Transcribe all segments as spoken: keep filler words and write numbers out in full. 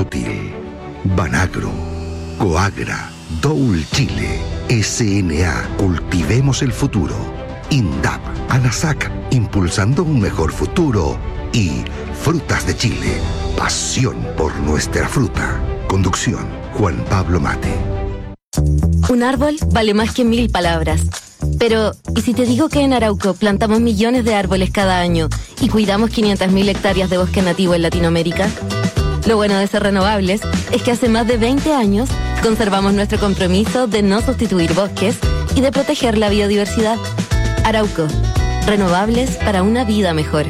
Sutil. Banagro, Coagra, Doul Chile, S N A, cultivemos el futuro. INDAP, ANASAC, impulsando un mejor futuro. Y Frutas de Chile, pasión por nuestra fruta. Conducción, Juan Pablo Mate. Un árbol vale más que mil palabras. Pero, ¿y si te digo que en Arauco plantamos millones de árboles cada año y cuidamos quinientas mil hectáreas de bosque nativo en Latinoamérica? Lo bueno de ser renovables es que hace más de veinte años conservamos nuestro compromiso de no sustituir bosques y de proteger la biodiversidad. Arauco, renovables para una vida mejor.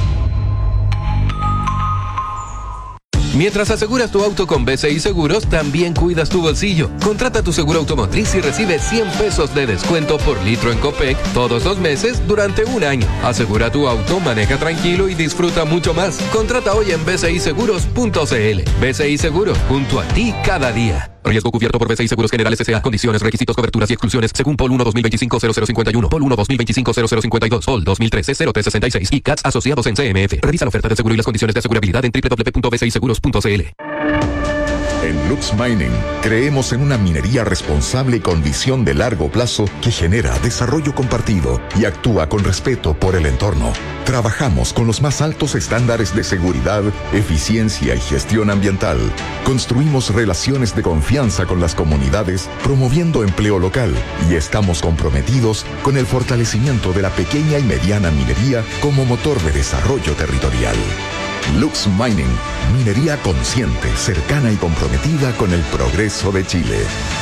Mientras aseguras tu auto con B C I Seguros, también cuidas tu bolsillo. Contrata tu seguro automotriz y recibe cien pesos de descuento por litro en Copec todos los meses durante un año. Asegura tu auto, maneja tranquilo y disfruta mucho más. Contrata hoy en b c i seguros punto c l. B C I Seguros, junto a ti cada día. Riesgo cubierto por B C I Seguros Generales S A. Condiciones, requisitos, coberturas y exclusiones según P O L uno dos mil veinticinco cero cero cincuenta y uno, P O L uno dos mil veinticinco cero cero cincuenta y dos, P O L dos mil trece cero tres sesenta y seis y C A T S asociados en C M F. Revisa la oferta de seguro y las condiciones de asegurabilidad en doble u doble u doble u punto b c i seguros punto c l. En Lux Mining creemos en una minería responsable con visión de largo plazo que genera desarrollo compartido y actúa con respeto por el entorno. Trabajamos con los más altos estándares de seguridad, eficiencia y gestión ambiental. Construimos relaciones de confianza con las comunidades, promoviendo empleo local, y estamos comprometidos con el fortalecimiento de la pequeña y mediana minería como motor de desarrollo territorial. Lux Mining, minería consciente, cercana y comprometida con el progreso de Chile.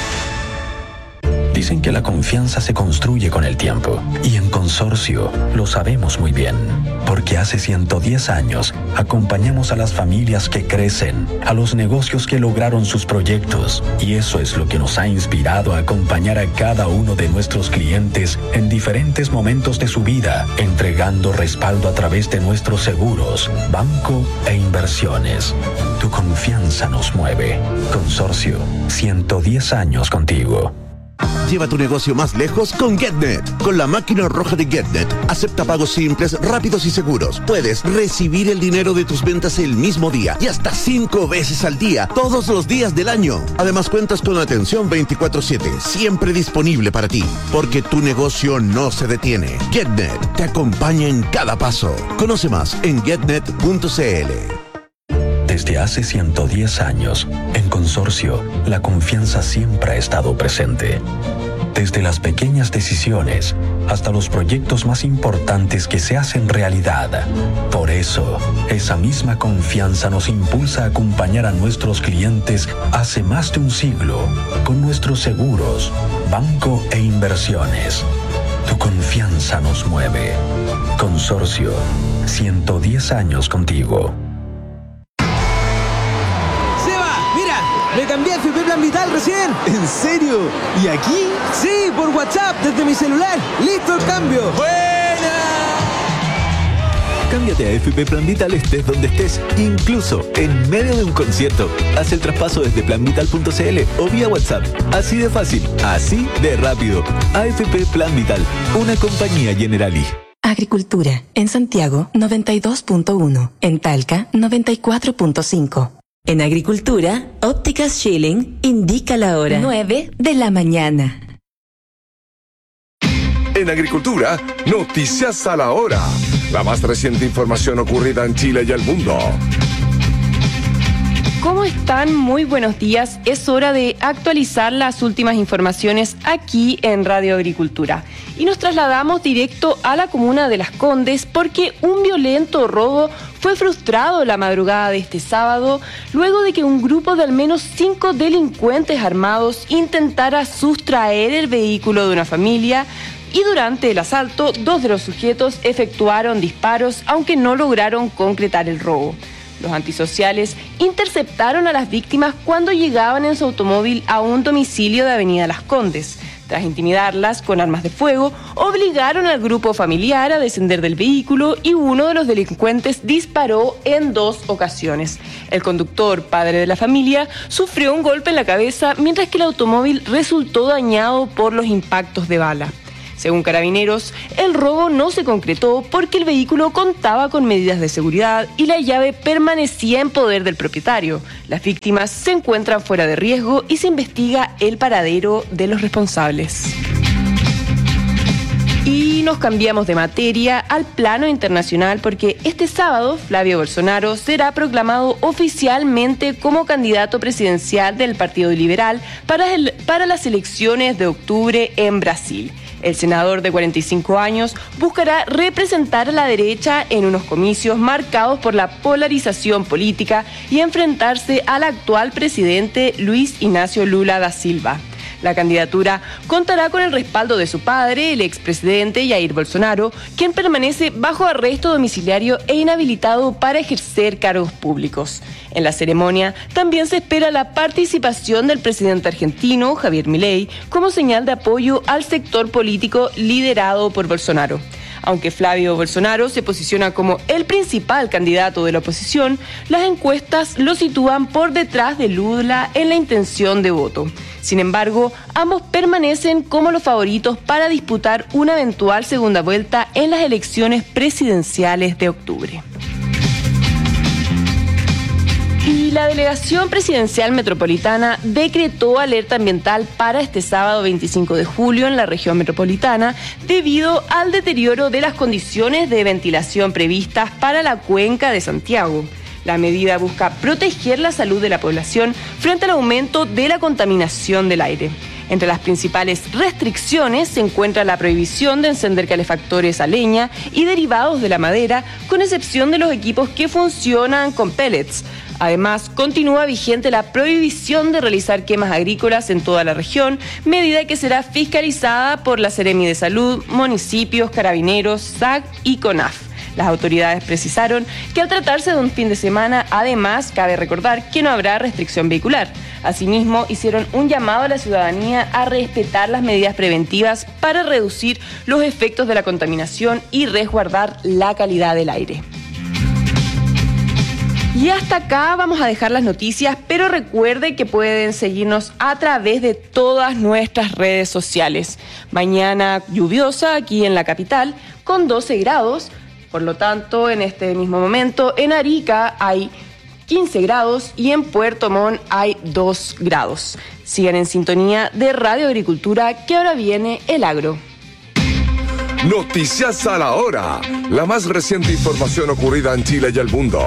Dicen que la confianza se construye con el tiempo, y en Consorcio lo sabemos muy bien, porque hace ciento diez años acompañamos a las familias que crecen, a los negocios que lograron sus proyectos, y eso es lo que nos ha inspirado a acompañar a cada uno de nuestros clientes en diferentes momentos de su vida, entregando respaldo a través de nuestros seguros, banco e inversiones. Tu confianza nos mueve. Consorcio, ciento diez años contigo. Lleva tu negocio más lejos con GetNet. Con la máquina roja de GetNet, acepta pagos simples, rápidos y seguros. Puedes recibir el dinero de tus ventas el mismo día y hasta cinco veces al día, todos los días del año. Además, cuentas con atención veinticuatro siete, siempre disponible para ti, porque tu negocio no se detiene. GetNet te acompaña en cada paso. Conoce más en getnet punto c l. Desde hace ciento diez años, en Consorcio, la confianza siempre ha estado presente. Desde las pequeñas decisiones hasta los proyectos más importantes que se hacen realidad. Por eso, esa misma confianza nos impulsa a acompañar a nuestros clientes hace más de un siglo con nuestros seguros, banco e inversiones. Tu confianza nos mueve. Consorcio, ciento diez años contigo. Me cambié a F P Plan Vital recién. ¿En serio? ¿Y aquí? Sí, por WhatsApp, desde mi celular. ¡Listo el cambio! ¡Buena! Cámbiate a F P Plan Vital estés donde estés, incluso en medio de un concierto. Haz el traspaso desde plan vital punto c l o vía WhatsApp. Así de fácil, así de rápido. A F P Plan Vital, una compañía Generali. Agricultura, en Santiago, noventa y dos punto uno. En Talca, noventa y cuatro punto cinco. En Agricultura, Ópticas Schilling indica la hora nueve de la mañana. En Agricultura, noticias a la hora. La más reciente información ocurrida en Chile y el mundo. ¿Cómo están? Muy buenos días. Es hora de actualizar las últimas informaciones aquí en Radio Agricultura. Y nos trasladamos directo a la comuna de Las Condes porque un violento robo fue frustrado la madrugada de este sábado luego de que un grupo de al menos cinco delincuentes armados intentara sustraer el vehículo de una familia. Y durante el asalto, dos de los sujetos efectuaron disparos, aunque no lograron concretar el robo. Los antisociales interceptaron a las víctimas cuando llegaban en su automóvil a un domicilio de Avenida Las Condes. Tras intimidarlas con armas de fuego, obligaron al grupo familiar a descender del vehículo y uno de los delincuentes disparó en dos ocasiones. El conductor, padre de la familia, sufrió un golpe en la cabeza, mientras que el automóvil resultó dañado por los impactos de bala. Según Carabineros, el robo no se concretó porque el vehículo contaba con medidas de seguridad y la llave permanecía en poder del propietario. Las víctimas se encuentran fuera de riesgo y se investiga el paradero de los responsables. Y nos cambiamos de materia al plano internacional porque este sábado Flavio Bolsonaro será proclamado oficialmente como candidato presidencial del Partido Liberal para, el, para las elecciones de octubre en Brasil. El senador de cuarenta y cinco años buscará representar a la derecha en unos comicios marcados por la polarización política y enfrentarse al actual presidente Luis Ignacio Lula da Silva. La candidatura contará con el respaldo de su padre, el expresidente Jair Bolsonaro, quien permanece bajo arresto domiciliario e inhabilitado para ejercer cargos públicos. En la ceremonia también se espera la participación del presidente argentino, Javier Milei, como señal de apoyo al sector político liderado por Bolsonaro. Aunque Flavio Bolsonaro se posiciona como el principal candidato de la oposición, las encuestas lo sitúan por detrás de Lula en la intención de voto. Sin embargo, ambos permanecen como los favoritos para disputar una eventual segunda vuelta en las elecciones presidenciales de octubre. Y la Delegación Presidencial Metropolitana decretó alerta ambiental para este sábado veinticinco de julio en la región metropolitana debido al deterioro de las condiciones de ventilación previstas para la cuenca de Santiago. La medida busca proteger la salud de la población frente al aumento de la contaminación del aire. Entre las principales restricciones se encuentra la prohibición de encender calefactores a leña y derivados de la madera, con excepción de los equipos que funcionan con pellets. Además, continúa vigente la prohibición de realizar quemas agrícolas en toda la región, medida que será fiscalizada por la Seremi de Salud, municipios, Carabineros, S A C y CONAF. Las autoridades precisaron que al tratarse de un fin de semana, además, cabe recordar que no habrá restricción vehicular. Asimismo, hicieron un llamado a la ciudadanía a respetar las medidas preventivas para reducir los efectos de la contaminación y resguardar la calidad del aire. Y hasta acá vamos a dejar las noticias, pero recuerde que pueden seguirnos a través de todas nuestras redes sociales. Mañana lluviosa aquí en la capital, con doce grados. Por lo tanto, en este mismo momento, en Arica hay quince grados y en Puerto Montt hay dos grados. Sigan en sintonía de Radio Agricultura, que ahora viene el agro. Noticias a la hora. La más reciente información ocurrida en Chile y el mundo.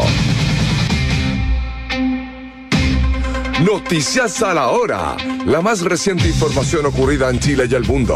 Noticias a la hora. La más reciente información ocurrida en Chile y el mundo.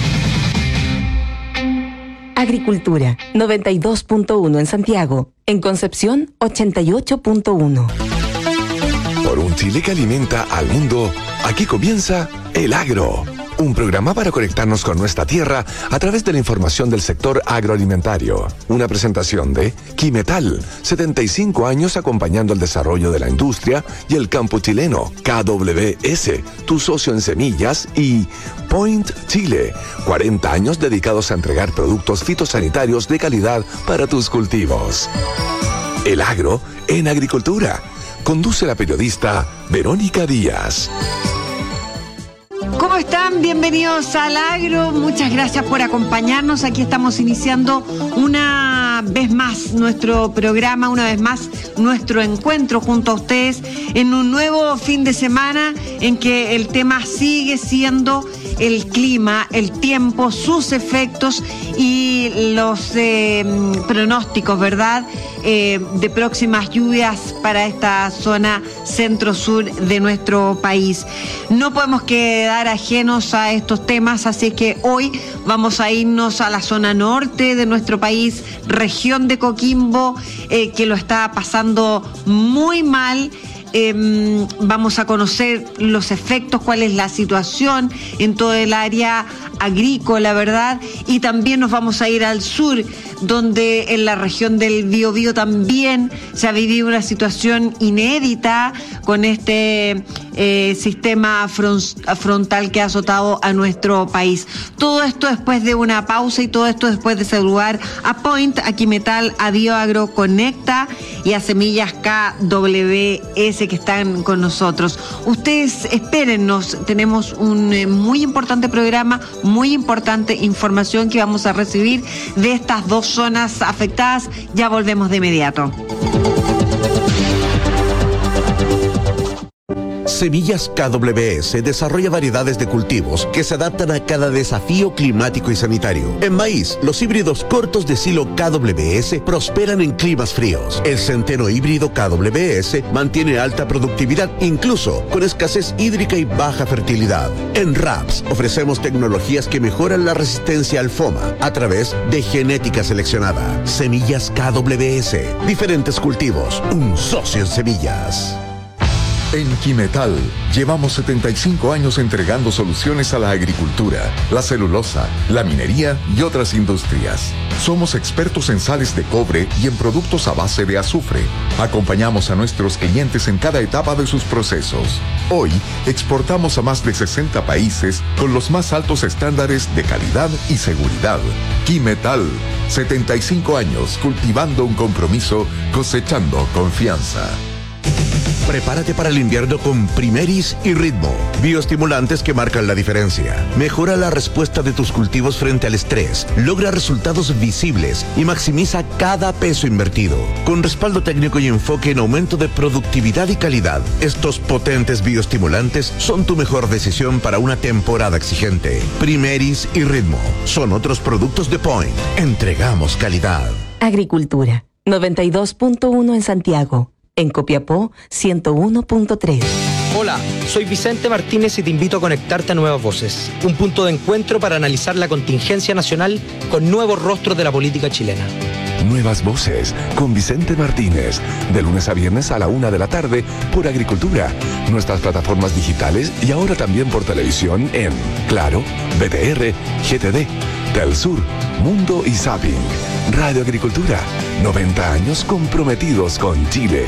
Agricultura, noventa y dos punto uno en Santiago. En Concepción, ochenta y ocho punto uno. Por un Chile que alimenta al mundo, aquí comienza El Agro. Un programa para conectarnos con nuestra tierra a través de la información del sector agroalimentario. Una presentación de Quimetal, setenta y cinco años acompañando el desarrollo de la industria y el campo chileno. K W S, tu socio en semillas, y Point Chile, cuarenta años dedicados a entregar productos fitosanitarios de calidad para tus cultivos. El Agro en Agricultura. Conduce la periodista Verónica Díaz. ¿Cómo están? Bienvenidos al Agro. Muchas gracias por acompañarnos. Aquí estamos iniciando una vez más nuestro programa, una vez más nuestro encuentro junto a ustedes en un nuevo fin de semana en que el tema sigue siendo el clima, el tiempo, sus efectos y los eh, pronósticos, ¿verdad?, eh, de próximas lluvias para esta zona centro-sur de nuestro país. No podemos quedar ajenos a estos temas, así que hoy vamos a irnos a la zona norte de nuestro país, región de Coquimbo, eh, que lo está pasando muy mal. Eh, vamos a conocer los efectos, cuál es la situación en todo el área agrícola, ¿verdad? Y también nos vamos a ir al sur, donde en la región del Biobío también se ha vivido una situación inédita con este eh, sistema frontal que ha azotado a nuestro país. Todo esto después de una pausa y todo esto después de saludar a Point, a Quimetal, a Bioagro Conecta y a Semillas K W S que están con nosotros. Ustedes espérennos, tenemos un eh, muy importante programa, muy importante información que vamos a recibir de estas dos zonas afectadas. Ya volvemos de inmediato. Semillas K W S desarrolla variedades de cultivos que se adaptan a cada desafío climático y sanitario. En maíz, los híbridos cortos de silo K W S prosperan en climas fríos. El centeno híbrido K W S mantiene alta productividad, incluso con escasez hídrica y baja fertilidad. En Raps ofrecemos tecnologías que mejoran la resistencia al FOMA a través de genética seleccionada. Semillas K W S, diferentes cultivos, un socio en semillas. En Quimetal llevamos setenta y cinco años entregando soluciones a la agricultura, la celulosa, la minería y otras industrias. Somos expertos en sales de cobre y en productos a base de azufre. Acompañamos a nuestros clientes en cada etapa de sus procesos. Hoy exportamos a más de sesenta países con los más altos estándares de calidad y seguridad. Quimetal, setenta y cinco años cultivando un compromiso, cosechando confianza. Prepárate para el invierno con Primeris y Ritmo, bioestimulantes que marcan la diferencia. Mejora la respuesta de tus cultivos frente al estrés, logra resultados visibles y maximiza cada peso invertido. Con respaldo técnico y enfoque en aumento de productividad y calidad, estos potentes bioestimulantes son tu mejor decisión para una temporada exigente. Primeris y Ritmo son otros productos de Point. Entregamos calidad. Agricultura, noventa y dos punto uno en Santiago. En Copiapó, ciento uno punto tres. Hola, soy Vicente Martínez y te invito a conectarte a Nuevas Voces, un punto de encuentro para analizar la contingencia nacional con nuevos rostros de la política chilena. Nuevas Voces con Vicente Martínez, de lunes a viernes a la una de la tarde por Agricultura, nuestras plataformas digitales y ahora también por televisión en Claro, B T R, G T D, Telsur, Mundo y Zapping. Radio Agricultura, noventa años comprometidos con Chile.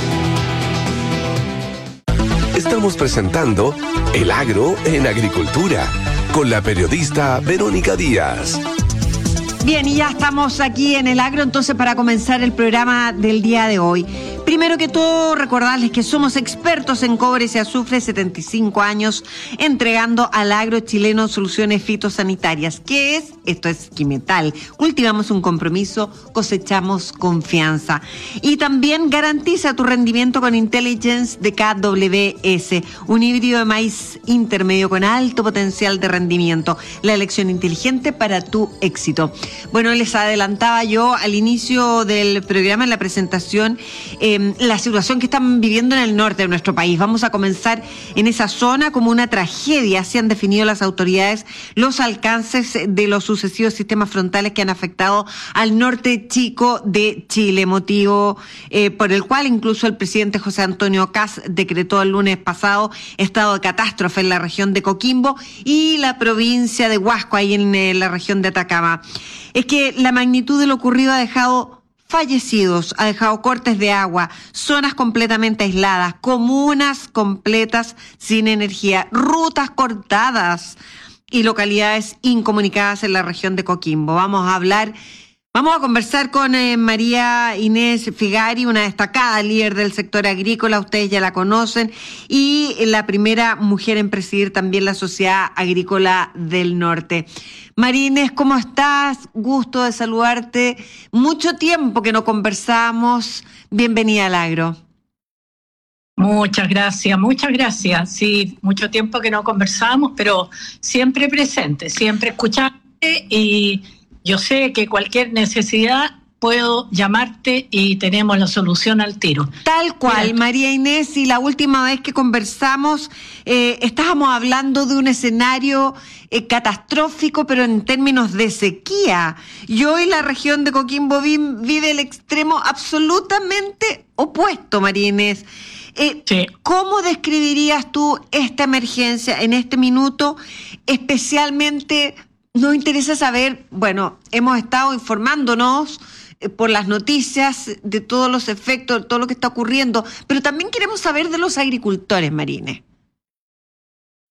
Estamos presentando El Agro en Agricultura con la periodista Verónica Díaz. Bien, y ya estamos aquí en El Agro, entonces, para comenzar el programa del día de hoy. Primero que todo, recordarles que somos expertos en cobre y azufre, setenta y cinco años, entregando al agro chileno soluciones fitosanitarias. ¿Qué es? Esto es Quimetal. Cultivamos un compromiso, cosechamos confianza. Y también garantiza tu rendimiento con Intelligence de K W S, un híbrido de maíz intermedio con alto potencial de rendimiento. La elección inteligente para tu éxito. Bueno, les adelantaba yo al inicio del programa, en la presentación, eh, la situación que están viviendo en el norte de nuestro país. Vamos a comenzar en esa zona como una tragedia. Así han definido las autoridades los alcances de los sucesivos sistemas frontales que han afectado al norte chico de Chile, motivo eh, por el cual incluso el presidente José Antonio Kast decretó el lunes pasado estado de catástrofe en la región de Coquimbo y la provincia de Huasco, ahí en eh, la región de Atacama. Es que la magnitud de lo ocurrido ha dejado fallecidos, ha dejado cortes de agua, zonas completamente aisladas, comunas completas sin energía, rutas cortadas y localidades incomunicadas en la región de Coquimbo. Vamos a hablar, vamos a conversar con eh, María Inés Figari, una destacada líder del sector agrícola, ustedes ya la conocen, y la primera mujer en presidir también la Sociedad Agrícola del Norte. María Inés, ¿cómo estás? Gusto de saludarte. Mucho tiempo que no conversamos. Bienvenida al Agro. Muchas gracias, muchas gracias. Sí, mucho tiempo que no conversamos, pero siempre presente, siempre escucharte, y yo sé que cualquier necesidad puedo llamarte y tenemos la solución al tiro. Tal cual, Mira, María Inés, y la última vez que conversamos eh, estábamos hablando de un escenario eh, catastrófico, pero en términos de sequía. Y hoy la región de Coquimbo vi, vive el extremo absolutamente opuesto, María Inés. Eh, sí. ¿Cómo describirías tú esta emergencia en este minuto? Especialmente, nos interesa saber, bueno, hemos estado informándonos por las noticias de todos los efectos, de todo lo que está ocurriendo, pero también queremos saber de los agricultores, María Inés.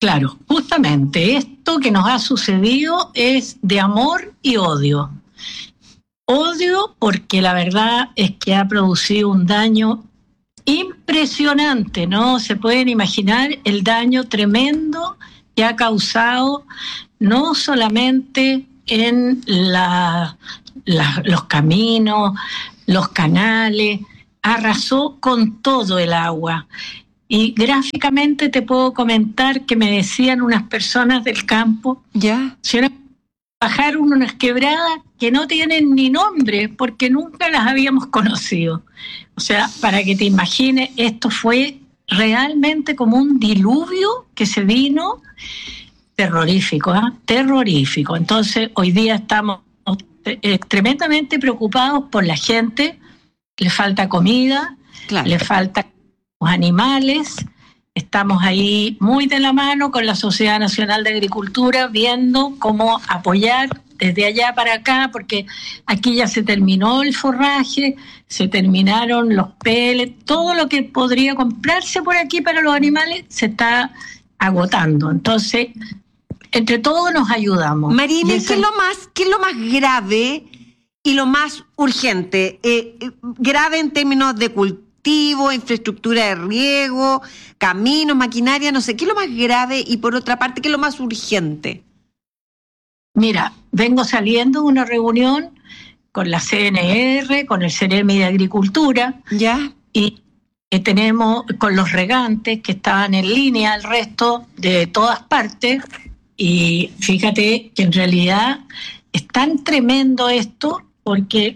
Claro, justamente esto que nos ha sucedido es de amor y odio. Odio porque la verdad es que ha producido un daño impresionante, ¿no? Se pueden imaginar el daño tremendo que ha causado, no solamente en la, la, los caminos, los canales, arrasó con todo el agua. Y gráficamente te puedo comentar que me decían unas personas del campo, ya, bajaron unas quebradas que no tienen ni nombre porque nunca las habíamos conocido. O sea, para que te imagines, esto fue realmente como un diluvio que se vino terrorífico, ¿eh? terrorífico. Entonces, hoy día estamos eh, tremendamente preocupados por la gente, le falta comida, claro. le falta los animales. Estamos ahí muy de la mano con la Sociedad Nacional de Agricultura, viendo cómo apoyar desde allá para acá, porque aquí ya se terminó el forraje, se terminaron los pellets, todo lo que podría comprarse por aquí para los animales se está agotando. Entonces, entre todos nos ayudamos. Marina, esa... ¿qué es lo más, qué es lo más grave y lo más urgente? Eh, grave en términos de cultivo, infraestructura de riego, caminos, maquinaria, no sé, ¿qué es lo más grave? Y por otra parte, ¿qué es lo más urgente? Mira, vengo saliendo de una reunión con la C N R, con el Ceremi de Agricultura, ya, y que tenemos con los regantes que estaban en línea, el resto de todas partes, y fíjate que en realidad es tan tremendo esto porque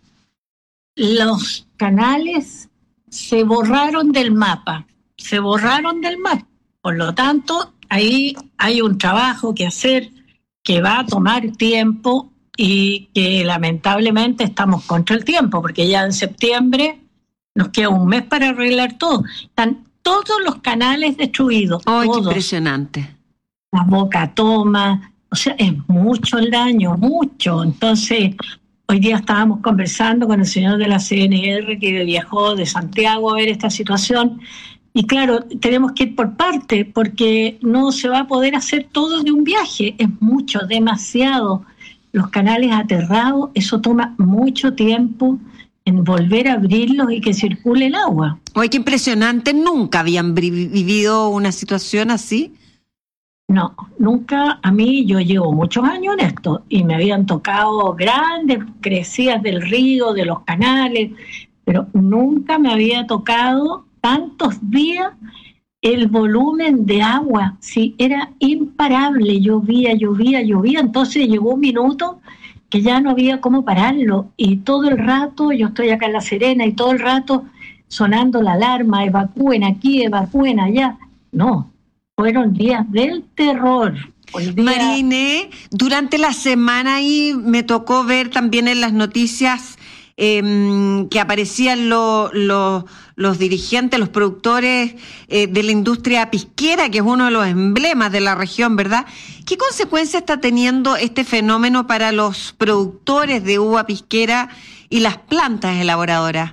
los canales se borraron del mapa, se borraron del mapa, por lo tanto ahí hay un trabajo que hacer que va a tomar tiempo y que lamentablemente estamos contra el tiempo, porque ya en septiembre nos queda un mes para arreglar todo. Están todos los canales destruidos. ¡Ay, todos. Qué impresionante! La Boca Toma, o sea, es mucho el daño, mucho. Entonces, hoy día estábamos conversando con el señor de la C N R que viajó de Santiago a ver esta situación. Y claro, tenemos que ir por parte, porque no se va a poder hacer todo de un viaje. Es mucho, demasiado. Los canales aterrados, eso toma mucho tiempo en volver a abrirlos y que circule el agua. ¡Ay, qué impresionante! ¿Nunca habían vivido una situación así? No, nunca. A mí, yo llevo muchos años en esto y me habían tocado grandes crecidas del río, de los canales, pero nunca me había tocado tantos días el volumen de agua, sí, era imparable, llovía, llovía, llovía, entonces llegó un minuto que ya no había cómo pararlo, y todo el rato, yo estoy acá en La Serena, y todo el rato sonando la alarma, evacúen aquí, evacúen allá. No, fueron días del terror. Día... Marine, durante la semana ahí me tocó ver también en las noticias eh, que aparecían los... Lo, los dirigentes, los productores eh, de la industria pisquera, que es uno de los emblemas de la región, ¿verdad? ¿Qué consecuencia está teniendo este fenómeno para los productores de uva pisquera y las plantas elaboradoras?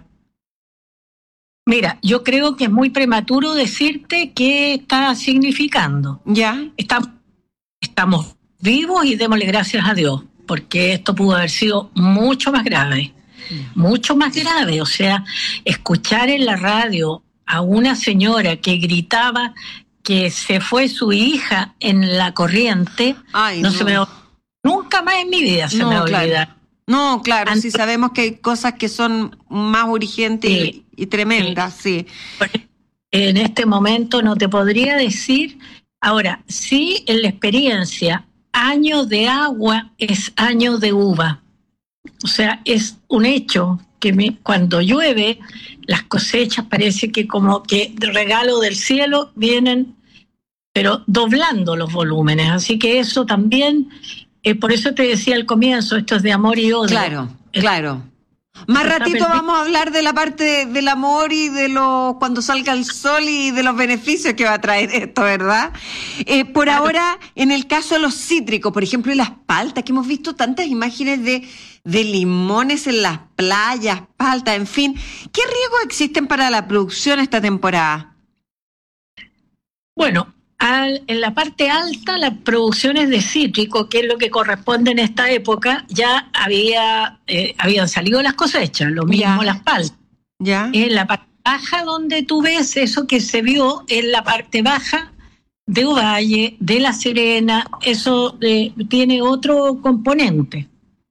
Mira, yo creo que es muy prematuro decirte qué está significando. Ya. Estamos, estamos vivos y démosle gracias a Dios, porque esto pudo haber sido mucho más grave. Mucho más grave, o sea, escuchar en la radio a una señora que gritaba que se fue su hija en la corriente. Ay, no, no. se me nunca más en mi vida se no, me va a olvidar. Claro. No, claro, Ant- sí sabemos que hay cosas que son más urgentes sí, y, y tremendas, sí. sí. En este momento no te podría decir, ahora, sí en la experiencia, año de agua es año de uva. O sea, es un hecho que me, cuando llueve, las cosechas parece que como que de regalo del cielo vienen, pero doblando los volúmenes. Así que eso también, eh, por eso te decía al comienzo, esto es de amor y odio. Claro, es, claro. Más ratito vamos a hablar de la parte de, del amor y de lo cuando salga el sol y de los beneficios que va a traer esto, ¿verdad? Eh, por claro. Ahora, en el caso de los cítricos, por ejemplo, y las paltas, que hemos visto tantas imágenes de, de limones en las playas, paltas, en fin, ¿qué riesgos existen para la producción esta temporada? Bueno, ha al, en la parte alta, las producciones de cítrico, que es lo que corresponde en esta época, ya había eh, habían salido las cosechas, lo mismo Ya. las paltas. ¿Ya? En la parte baja donde tú ves eso que se vio en la parte baja de Ovalle, de La Serena, eso eh, tiene otro componente.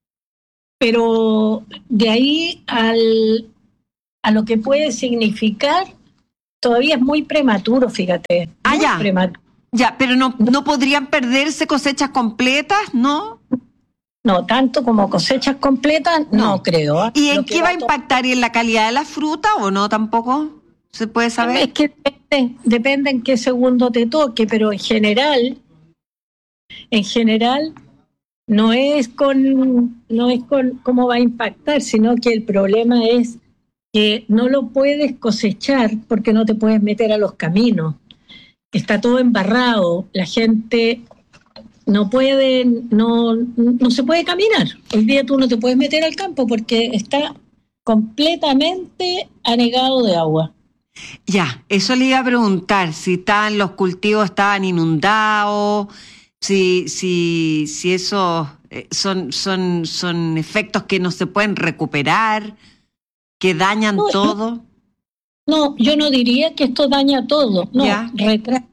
Pero de ahí al, a lo que puede significar, todavía es muy prematuro, fíjate. Ah, muy ya. prematuro. Ya, pero no, no podrían perderse cosechas completas, ¿no? No, tanto como cosechas completas, no, No. creo. ¿eh? ¿Y Lo en que qué va a to- impactar? ¿Y en la calidad de la fruta o no tampoco? ¿Se puede Es saber? que depende, depende en qué segundo te toque, pero en general, en general, no es con, no es con cómo va a impactar, sino que el problema es que no lo puedes cosechar porque no te puedes meter a los caminos. Está todo embarrado, la gente no puede, no, no se puede caminar. Hoy día tú no te puedes meter al campo porque está completamente anegado de agua. Ya, eso le iba a preguntar, si estaban los cultivos estaban inundados, si, si, si esos eh, son, son, son efectos que no se pueden recuperar, que dañan No, todo. No, yo no diría que esto daña todo, no, Ya. retrasa.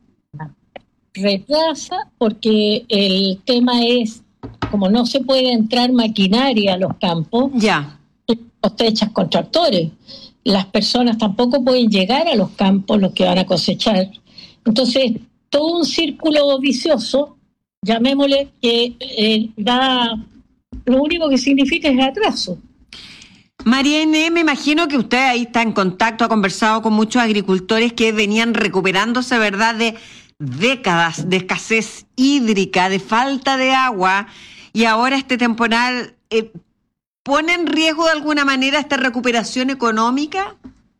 Retrasa porque el tema es, como no se puede entrar maquinaria a los campos, Ya, tú cosechas con tractores. Las personas tampoco pueden llegar a los campos, los que van a cosechar. Entonces, todo un círculo vicioso, llamémosle, que eh, da, lo único que significa es atraso. María Inés, me imagino que usted ahí está en contacto, ha conversado con muchos agricultores que venían recuperándose, ¿verdad?, de décadas de escasez hídrica, de falta de agua, y ahora este temporal eh, pone en riesgo de alguna manera esta recuperación económica.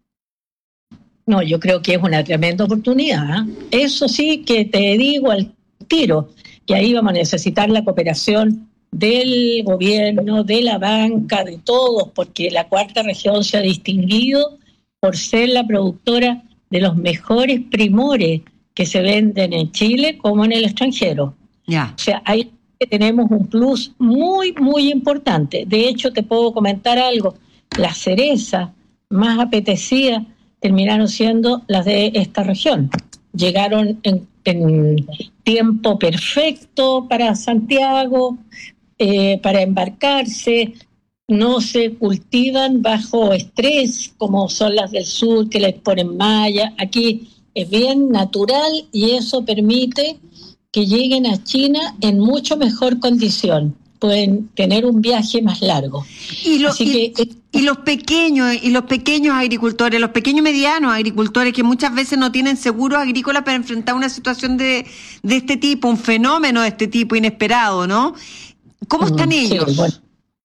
No, yo creo que es una tremenda oportunidad. ¿eh? Eso sí que te digo al tiro, que ahí vamos a necesitar la cooperación del gobierno, de la banca, de todos, porque la cuarta región se ha distinguido por ser la productora de los mejores primores que se venden en Chile como en el extranjero. Ya. O sea, ahí tenemos un plus muy, muy importante. De hecho, te puedo comentar algo. Las cerezas más apetecidas terminaron siendo las de esta región. Llegaron en, en tiempo perfecto para Santiago, eh, para embarcarse, no se cultivan bajo estrés como son las del sur que les ponen malla. Aquí es bien natural y eso permite que lleguen a China en mucho mejor condición. Pueden tener un viaje más largo. Y, lo, Así y, que, y los pequeños y los pequeños agricultores, los pequeños y medianos agricultores que muchas veces no tienen seguro agrícola para enfrentar una situación de, de este tipo, un fenómeno de este tipo inesperado, ¿no? ¿Cómo están sí, ellos? bueno,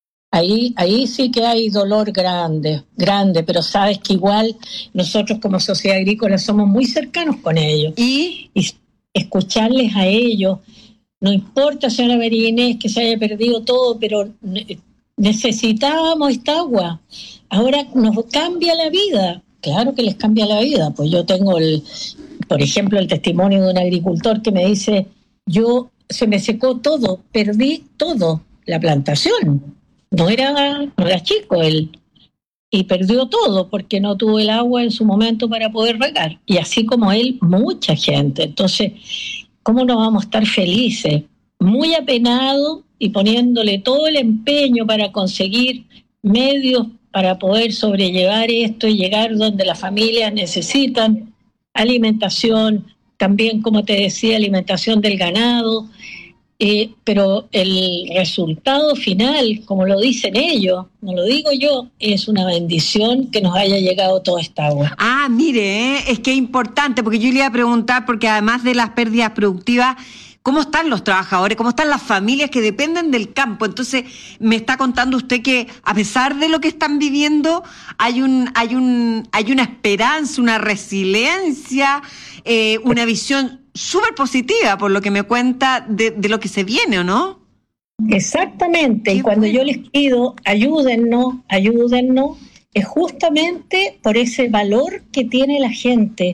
ahí, ahí sí que hay dolor grande, grande, pero sabes que igual nosotros como sociedad agrícola somos muy cercanos con ellos. ¿Y? Y escucharles a ellos. No importa, señora María Inés, que se haya perdido todo, pero necesitábamos esta agua. Ahora nos cambia la vida. Claro que les cambia la vida. Pues yo tengo, el, por ejemplo, el testimonio de un agricultor que me dice, yo se me secó todo, perdí todo, la plantación. No era, no era chico él. Y perdió todo porque no tuvo el agua en su momento para poder regar. Y así como él, mucha gente. Entonces, ¿cómo no vamos a estar felices? Muy apenados y poniéndole todo el empeño para conseguir medios para poder sobrellevar esto y llegar donde las familias necesitan alimentación, también, como te decía, alimentación del ganado. Eh, pero el resultado final, como lo dicen ellos, no lo digo yo, es una bendición que nos haya llegado toda esta agua. Ah, mire, ¿eh? Es que es importante, porque yo le iba a preguntar, porque además de las pérdidas productivas, ¿cómo están los trabajadores? ¿Cómo están las familias que dependen del campo? Entonces, me está contando usted que a pesar de lo que están viviendo, hay un, hay un, hay una esperanza, una resiliencia, eh, una visión súper positiva por lo que me cuenta de, de lo que se viene, ¿o no? Exactamente, y cuando yo les pido ayúdennos, ayúdennos, es justamente por ese valor que tiene la gente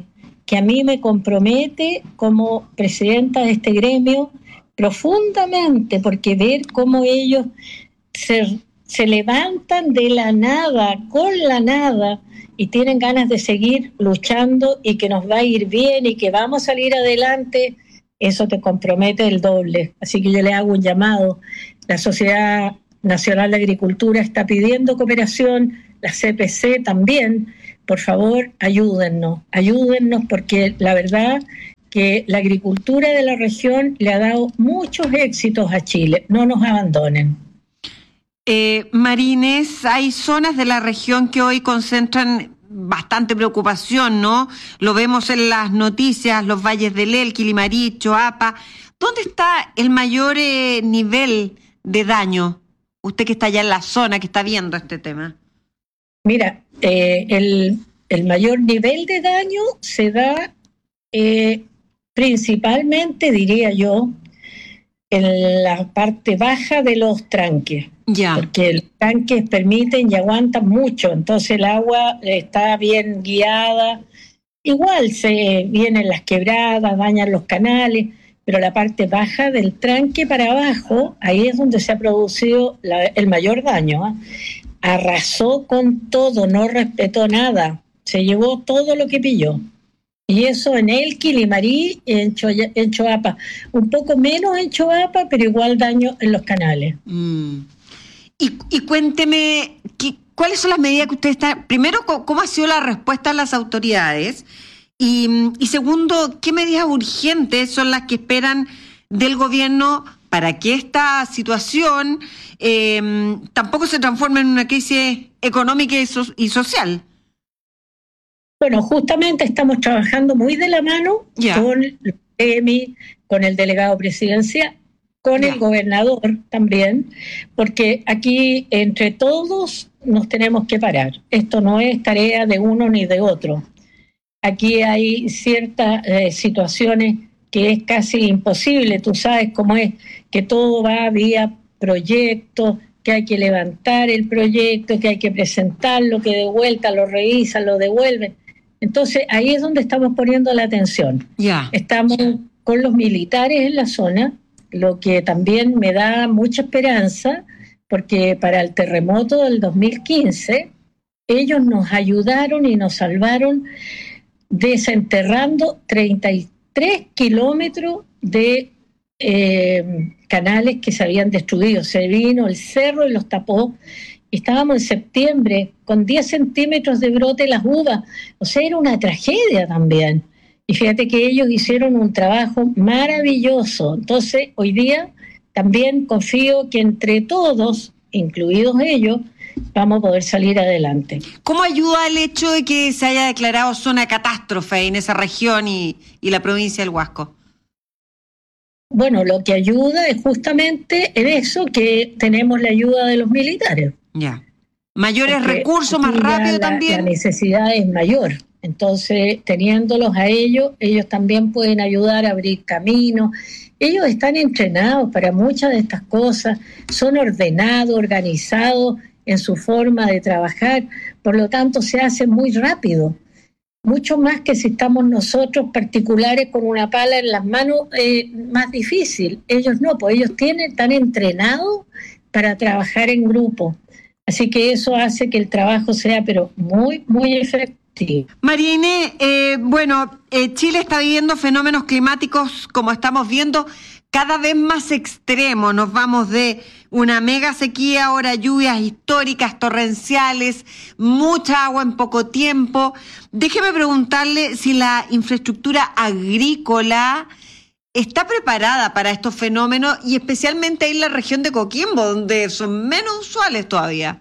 que a mí me compromete como presidenta de este gremio profundamente, porque ver cómo ellos se, se levantan de la nada, con la nada, y tienen ganas de seguir luchando y que nos va a ir bien y que vamos a salir adelante, eso te compromete el doble. Así que yo le hago un llamado. La Sociedad Nacional de Agricultura está pidiendo cooperación, la C P C también. Por favor, ayúdennos, ayúdennos porque la verdad que la agricultura de la región le ha dado muchos éxitos a Chile. No nos abandonen. Eh, Marines, hay zonas de la región que hoy concentran bastante preocupación, ¿no? Lo vemos en las noticias, los valles del Elqui, Limarí, Choapa. ¿Dónde está el mayor eh, nivel de daño? Usted que está allá en la zona, que está viendo este tema. Mira, eh, el, el mayor nivel de daño se da eh, principalmente, diría yo, en la parte baja de los tranques. Ya. Porque los tanques permiten y aguantan mucho, entonces el agua está bien guiada. Igual se vienen las quebradas, dañan los canales, pero la parte baja del tranque para abajo, ahí es donde se ha producido la, el mayor daño. ¿eh? Arrasó con todo, no respetó nada, se llevó todo lo que pilló. Y eso en Elqui, Limarí, en, Cho, en Choapa. Un poco menos en Choapa, pero igual daño en los canales. Mm. Y, y cuénteme, ¿qué, ¿cuáles son las medidas que usted está... Primero, ¿cómo ha sido la respuesta de las autoridades? Y, y segundo, ¿qué medidas urgentes son las que esperan del gobierno para que esta situación eh, tampoco se transforme en una crisis económica y, so, y social? Bueno, justamente estamos trabajando muy de la mano yeah. con el E M I, con el delegado presidencial, con yeah. el gobernador también, porque aquí entre todos nos tenemos que parar. Esto no es tarea de uno ni de otro. Aquí hay ciertas eh, situaciones que es casi imposible, tú sabes cómo es, que todo va vía proyecto, que hay que levantar el proyecto, que hay que presentarlo, que de vuelta lo revisan, lo devuelven. Entonces, ahí es donde estamos poniendo la atención. Yeah. Estamos con los militares en la zona, lo que también me da mucha esperanza, porque para el terremoto del dos mil quince, ellos nos ayudaron y nos salvaron desenterrando treinta y tres kilómetros de eh, canales que se habían destruido. Se vino el cerro y los tapó. Estábamos en septiembre con diez centímetros de brote las uvas, o sea, era una tragedia también. Y fíjate que ellos hicieron un trabajo maravilloso. Entonces, hoy día también confío que entre todos, incluidos ellos, vamos a poder salir adelante. ¿Cómo ayuda el hecho de que se haya declarado zona de catástrofe en esa región y, y la provincia del Huasco? Bueno, lo que ayuda es justamente en eso, que tenemos la ayuda de los militares. Ya. Mayores Porque recursos, más rápido la, también. La necesidad es mayor. Entonces, teniéndolos a ellos, ellos también pueden ayudar a abrir caminos. Ellos están entrenados para muchas de estas cosas, son ordenados, organizados en su forma de trabajar, por lo tanto se hace muy rápido. Mucho más que si estamos nosotros particulares con una pala en las manos, eh, más difícil. Ellos no, pues ellos tienen, están entrenados para trabajar en grupo. Así que eso hace que el trabajo sea, pero muy, muy efectivo. María Inés, eh, bueno, eh, Chile está viviendo fenómenos climáticos, como estamos viendo, cada vez más extremos. Nos vamos de una mega sequía, ahora lluvias históricas, torrenciales, mucha agua en poco tiempo. Déjeme preguntarle si la infraestructura agrícola está preparada para estos fenómenos, y especialmente ahí en la región de Coquimbo, donde son menos usuales todavía.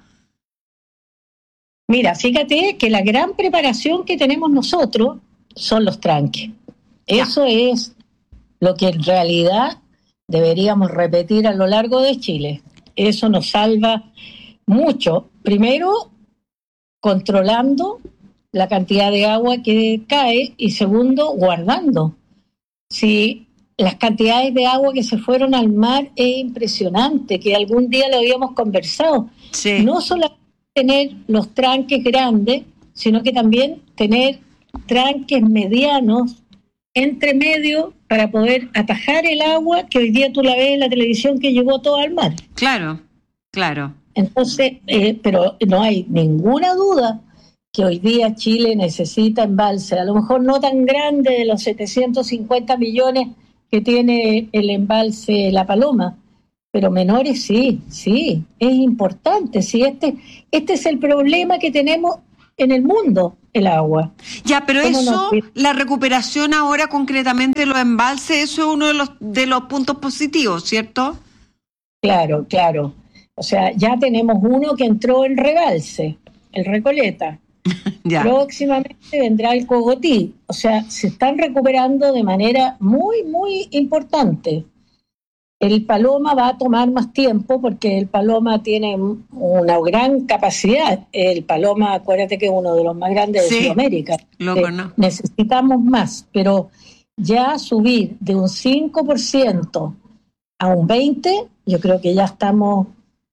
Mira, fíjate que la gran preparación que tenemos nosotros son los tranques. Eso es lo que en realidad deberíamos repetir a lo largo de Chile. Eso nos salva mucho. Primero, controlando la cantidad de agua que cae, y segundo, guardando. Si las cantidades de agua que se fueron al mar es impresionante, que algún día lo habíamos conversado. Sí. No solamente tener los tranques grandes, sino que también tener tranques medianos entre medio para poder atajar el agua que hoy día tú la ves en la televisión que llegó todo al mar. Claro, claro. Entonces, eh, pero no hay ninguna duda que hoy día Chile necesita embalse, a lo mejor no tan grande de los setecientos cincuenta millones que tiene el embalse La Paloma, pero menores sí, sí, es importante. Sí, este, este es el problema que tenemos en el mundo, el agua. Ya, pero eso, nos... la recuperación ahora concretamente de los embalses, eso es uno de los, de los puntos positivos, ¿cierto? Claro, claro. O sea, ya tenemos uno que entró en rebalse, el Recoleta. Ya. Próximamente vendrá el Cogotí. O sea, se están recuperando de manera muy, muy importante. El Paloma va a tomar más tiempo porque el Paloma tiene una gran capacidad. El Paloma, acuérdate que es uno de los más grandes sí, de Sudamérica. Loco, ¿no? Necesitamos más, pero ya subir de un cinco por ciento a un veinte por ciento, yo creo que ya estamos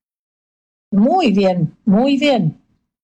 muy bien, muy bien.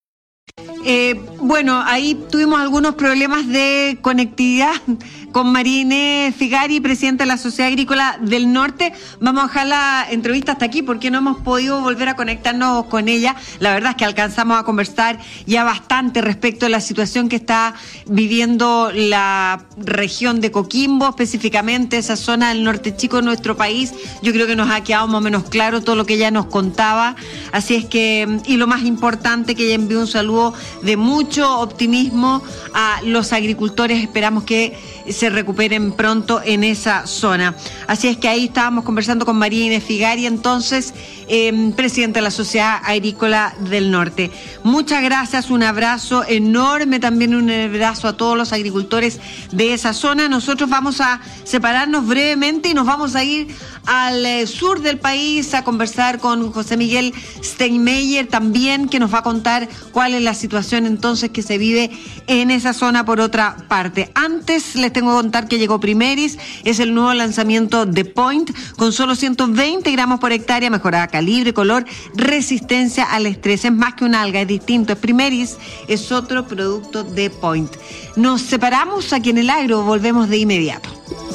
Eh, bueno, ahí tuvimos algunos problemas de conectividad con María Inés Figari, presidenta de la Sociedad Agrícola del Norte. Vamos a dejar la entrevista hasta aquí porque no hemos podido volver a conectarnos con ella. La verdad es que alcanzamos a conversar ya bastante respecto a la situación que está viviendo la región de Coquimbo, específicamente esa zona del norte chico de nuestro país. Yo creo que nos ha quedado más o menos claro todo lo que ella nos contaba. Así es que, y lo más importante, que ella envió un saludo de mucho optimismo a los agricultores. Esperamos que se recuperen pronto en esa zona. Así es que ahí estábamos conversando con María Inés Figari, entonces eh, presidenta de la Sociedad Agrícola del Norte. Muchas gracias, un abrazo enorme, también un abrazo a todos los agricultores de esa zona. Nosotros vamos a separarnos brevemente y nos vamos a ir al eh, sur del país a conversar con José Miguel Steinmeier también, que nos va a contar cuál es la situación entonces que se vive en esa zona por otra parte. Antes les tengo que contar que llegó Primeris, es el nuevo lanzamiento de Point, con solo ciento veinte gramos por hectárea, mejorada calibre, color, resistencia al estrés. Es más que un alga, es distinto, es Primeris, es otro producto de Point. Nos separamos aquí en el agro, volvemos de inmediato.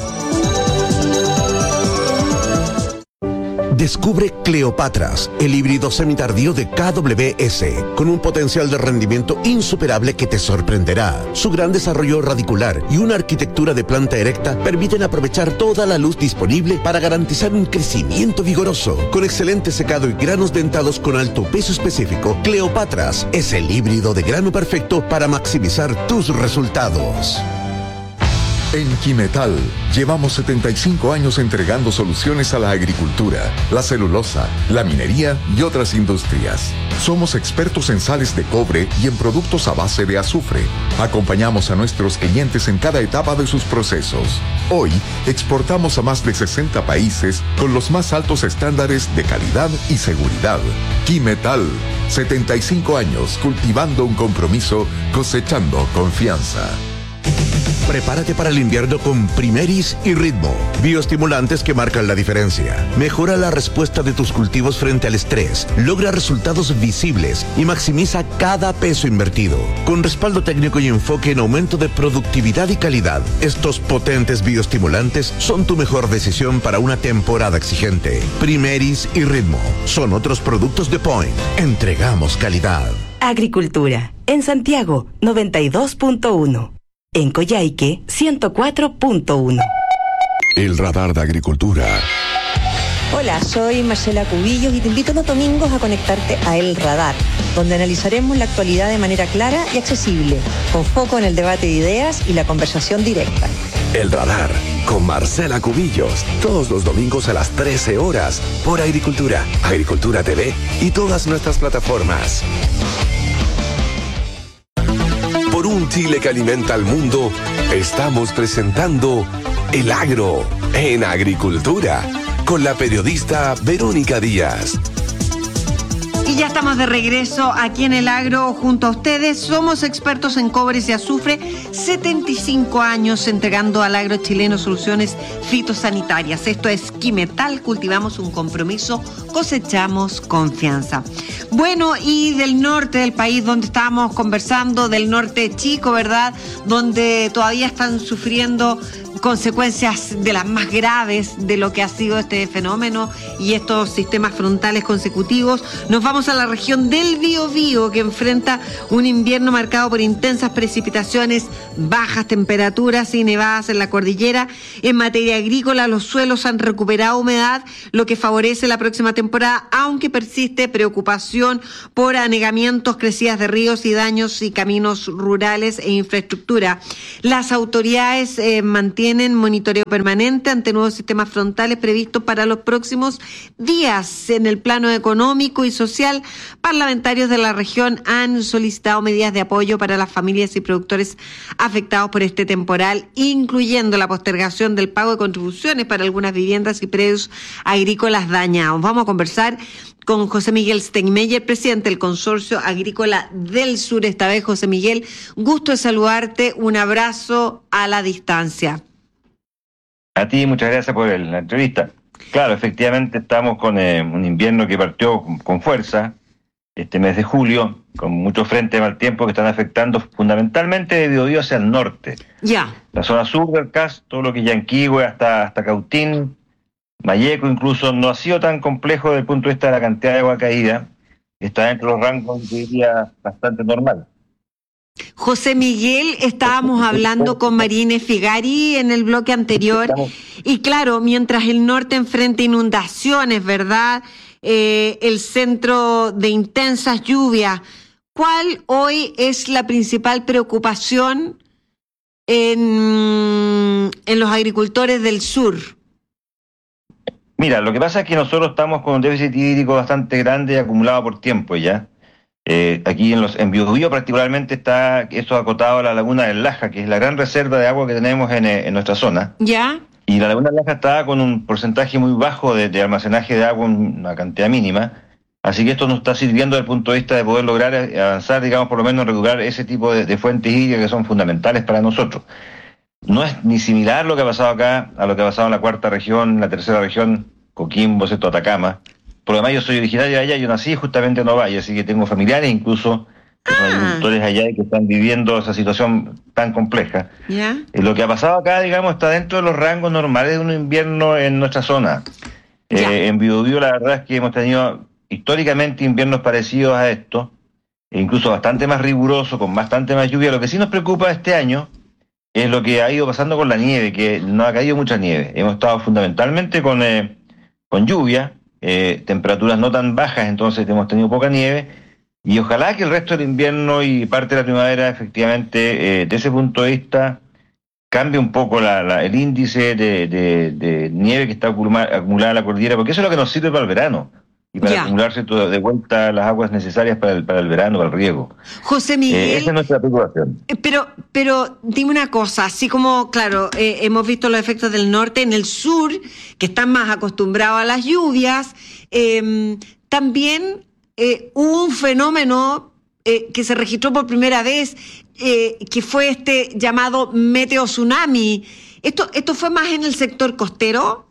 Descubre Cleopatras, el híbrido semitardío de K W S, con un potencial de rendimiento insuperable que te sorprenderá. Su gran desarrollo radicular y una arquitectura de planta erecta permiten aprovechar toda la luz disponible para garantizar un crecimiento vigoroso. Con excelente secado y granos dentados con alto peso específico, Cleopatras es el híbrido de grano perfecto para maximizar tus resultados. En Quimetal llevamos setenta y cinco años entregando soluciones a la agricultura, la celulosa, la minería y otras industrias. Somos expertos en sales de cobre y en productos a base de azufre. Acompañamos a nuestros clientes en cada etapa de sus procesos. Hoy exportamos a más de sesenta países con los más altos estándares de calidad y seguridad. Quimetal, setenta y cinco años cultivando un compromiso, cosechando confianza. Prepárate para el invierno con Primeris y Ritmo, bioestimulantes que marcan la diferencia. Mejora la respuesta de tus cultivos frente al estrés, logra resultados visibles y maximiza cada peso invertido. Con respaldo técnico y enfoque en aumento de productividad y calidad, estos potentes bioestimulantes son tu mejor decisión para una temporada exigente. Primeris y Ritmo son otros productos de Point. Entregamos calidad. Agricultura. En Santiago, noventa y dos punto uno. En Coyhaique, ciento cuatro punto uno. El radar de agricultura. Hola, soy Marcela Cubillos y te invito los domingos a conectarte a El Radar, donde analizaremos la actualidad de manera clara y accesible, con foco en el debate de ideas y la conversación directa. El Radar, con Marcela Cubillos, todos los domingos a las trece horas, por Agricultura, Agricultura T V y todas nuestras plataformas. Por un Chile que alimenta al mundo, estamos presentando El Agro en Agricultura, con la periodista Verónica Díaz. Y ya estamos de regreso aquí en el Agro junto a ustedes. Somos expertos en cobres y azufre, setenta y cinco años entregando al agro chileno soluciones fitosanitarias. Esto es Quimetal, cultivamos un compromiso, cosechamos confianza. Bueno, y del norte del país donde estábamos conversando, del norte chico, ¿verdad? Donde todavía están sufriendo consecuencias de las más graves de lo que ha sido este fenómeno y estos sistemas frontales consecutivos. Nos vamos a la región del Biobío, que enfrenta un invierno marcado por intensas precipitaciones, bajas temperaturas y nevadas en la cordillera. En materia agrícola, los suelos han recuperado humedad, lo que favorece la próxima temporada, aunque persiste preocupación por anegamientos, crecidas de ríos y daños y caminos rurales e infraestructura. Las autoridades eh, mantienen monitoreo permanente ante nuevos sistemas frontales previstos para los próximos días. En el plano económico y social, parlamentarios de la región han solicitado medidas de apoyo para las familias y productores afectados por este temporal, incluyendo la postergación del pago de contribuciones para algunas viviendas y predios agrícolas dañados. Vamos a conversar con José Miguel Steinmeyer, presidente del Consorcio Agrícola del Sur. Esta vez, José Miguel, gusto de saludarte, un abrazo a la distancia. A ti, muchas gracias por el, la entrevista. Claro, efectivamente estamos con eh, un invierno que partió con, con fuerza este mes de julio, con muchos frentes de mal tiempo que están afectando fundamentalmente de Biobío hacia el norte. Ya. La zona sur del C A S, todo lo que es Yanquihue hasta, hasta Cautín, Malleco incluso, no ha sido tan complejo desde el punto de vista de la cantidad de agua caída. Está dentro de los rangos, yo diría, bastante normal. José Miguel, estábamos hablando con Marine Figari en el bloque anterior y claro, mientras el norte enfrenta inundaciones, ¿verdad? Eh, el centro de intensas lluvias, ¿cuál hoy es la principal preocupación en, en los agricultores del sur? Mira, lo que pasa es que nosotros estamos con un déficit hídrico bastante grande y acumulado por tiempo ya. Eh, aquí en los en Biobío particularmente está esto acotado a la laguna del Laja, que es la gran reserva de agua que tenemos en, en nuestra zona. ¿Ya? Y la laguna del Laja está con un porcentaje muy bajo de, de almacenaje de agua, una cantidad mínima. Así que esto nos está sirviendo desde el punto de vista de poder lograr avanzar, digamos, por lo menos recuperar ese tipo de, de fuentes hídricas que son fundamentales para nosotros. No es ni similar lo que ha pasado acá a lo que ha pasado en la cuarta región, en la tercera región, Coquimbo, ¿cierto? Atacama. Por lo demás, yo soy originario de allá, yo nací justamente en Ovalle, así que tengo familiares incluso que son agricultores allá y que están viviendo esa situación tan compleja. ¿Ya? Eh, lo que ha pasado acá, digamos, está dentro de los rangos normales de un invierno en nuestra zona. Eh, en Biobío la verdad es que hemos tenido históricamente inviernos parecidos a esto, e incluso bastante más riguroso, con bastante más lluvia. Lo que sí nos preocupa este año es lo que ha ido pasando con la nieve, que no ha caído mucha nieve. Hemos estado fundamentalmente con, eh, con lluvia, Eh, temperaturas no tan bajas, entonces hemos tenido poca nieve y ojalá que el resto del invierno y parte de la primavera efectivamente eh, de ese punto de vista cambie un poco la, la, el índice de, de, de nieve que está acumulada en la cordillera, porque eso es lo que nos sirve para el verano y para yeah. acumularse todo, de vuelta las aguas necesarias para el, para el verano, para el riego. José Miguel, eh, esa es nuestra preocupación. Pero, pero dime una cosa, así como, claro, eh, hemos visto los efectos del norte, en el sur, que están más acostumbrados a las lluvias, eh, también eh, hubo un fenómeno eh, que se registró por primera vez, eh, que fue este llamado meteotsunami. ¿Esto, esto fue más en el sector costero?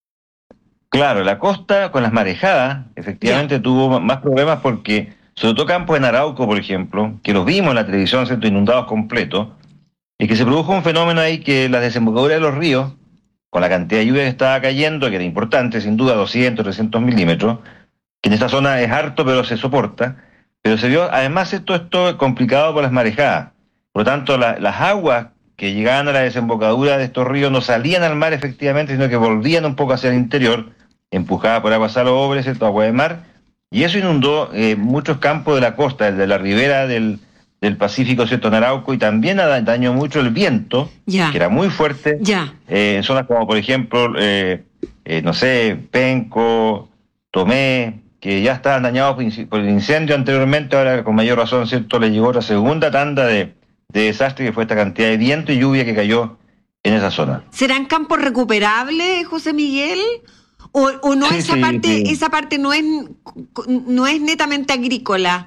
Claro, la costa con las marejadas efectivamente yeah. tuvo más problemas porque, sobre todo campos en Arauco, por ejemplo, que los vimos en la televisión, ¿cierto?, inundados completos, y que se produjo un fenómeno ahí que las desembocaduras de los ríos, con la cantidad de lluvia que estaba cayendo, que era importante, sin duda, doscientos, trescientos milímetros, que en esta zona es harto, pero se soporta, pero se vio, además, esto, esto complicado por las marejadas. Por lo tanto, la, las aguas que llegaban a la desembocadura de estos ríos no salían al mar efectivamente, sino que volvían un poco hacia el interior, empujada por agua salobre, ¿cierto?, agua de mar, y eso inundó eh, muchos campos de la costa, de la ribera del, del Pacífico, ¿cierto?, en Arauco, y también dañó mucho el viento, ya. que era muy fuerte, ya. eh, en zonas como, por ejemplo, eh, eh, no sé, Penco, Tomé, que ya estaban dañados por el incendio anteriormente, ahora con mayor razón, ¿cierto?, le llegó otra segunda tanda de, de desastre, que fue esta cantidad de viento y lluvia que cayó en esa zona. ¿Serán campos recuperables, José Miguel? O, o no Sí, esa sí, parte, sí. esa parte no es no es netamente agrícola.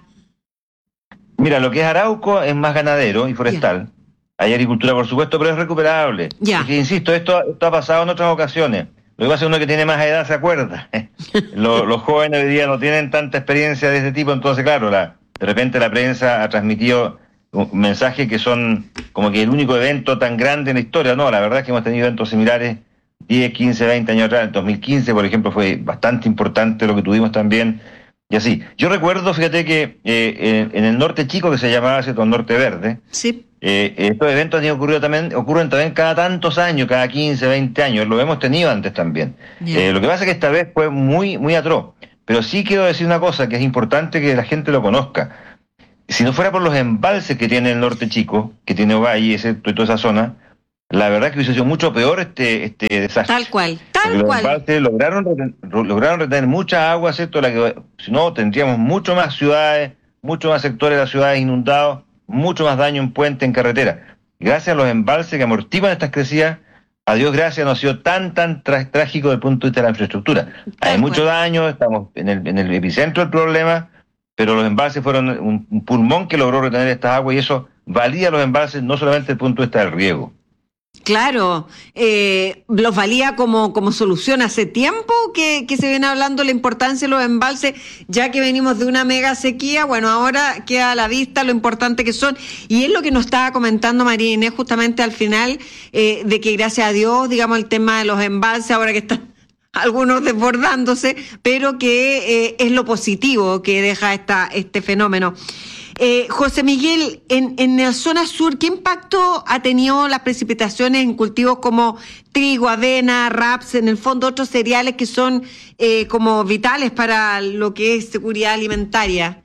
Mira, lo que es Arauco es más ganadero y forestal. Hay agricultura, por supuesto, pero es recuperable. Ya. Es que, insisto, esto, esto ha pasado en otras ocasiones. Lo que pasa es que uno que tiene más edad se acuerda. Lo- los jóvenes hoy día no tienen tanta experiencia de ese tipo, entonces, claro, la, de repente la prensa ha transmitido un- mensajes que son como que el único evento tan grande en la historia. No, la verdad es que hemos tenido eventos similares diez, quince, veinte años atrás. En dos mil quince, por ejemplo, fue bastante importante lo que tuvimos también. Y así. Yo recuerdo, fíjate que eh, en, en el norte chico, que se llamaba, ¿cierto?, el norte verde, Sí. eh, estos eventos han ocurrido también, ocurren también cada tantos años, cada quince, veinte años, lo hemos tenido antes también. Ya. Eh, lo que pasa es que esta vez fue muy, muy atroz. Pero sí quiero decir una cosa que es importante que la gente lo conozca. Si no fuera por los embalses que tiene el norte chico, que tiene Ovalle, ¿cierto?, y toda esa zona, la verdad es que hubiese sido mucho peor este, este desastre. Tal cual, Porque tal los cual. embalses lograron, reten- ro- lograron retener mucha agua, ¿cierto? La que, si no, tendríamos mucho más ciudades, mucho más sectores de las ciudades inundados, mucho más daño en puente, en carretera. Gracias a los embalses que amortiguan estas crecidas, a Dios gracias, no ha sido tan, tan tra- trágico desde el punto de vista de la infraestructura. Hay mucho daño, estamos en el, en el epicentro del problema, pero los embalses fueron un, un pulmón que logró retener estas aguas y eso valía los embalses no solamente desde el punto de vista del riego. Claro, eh, los valía como, como solución hace tiempo que, que se viene hablando la importancia de los embalses, ya que venimos de una mega sequía. Bueno, ahora queda a la vista lo importante que son, y es lo que nos estaba comentando María Inés justamente al final, eh, de que gracias a Dios, digamos, el tema de los embalses, ahora que están algunos desbordándose, pero que eh, es lo positivo que deja esta, este fenómeno. Eh, José Miguel, en, en la zona sur, ¿qué impacto ha tenido las precipitaciones en cultivos como trigo, avena, raps, en el fondo otros cereales que son eh, como vitales para lo que es seguridad alimentaria?